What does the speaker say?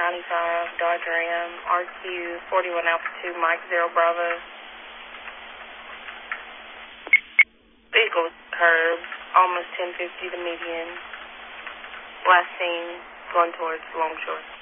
95, Dodge Ram, RQ 41 Alpha 2, Mike 0 Bravo. Vehicle curb, almost 1050 the median. Last seen going towards Longshore.